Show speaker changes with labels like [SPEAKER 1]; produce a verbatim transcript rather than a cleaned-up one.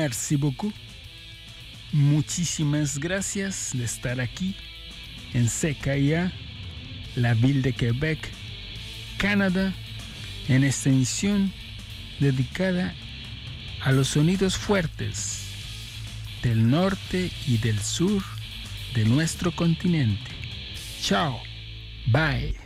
[SPEAKER 1] Merci beaucoup. Muchísimas gracias de estar aquí en C K I A, la ville de Quebec, Canadá, en esta emisión dedicada a los sonidos fuertes del norte y del sur de nuestro continente. Chao, bye.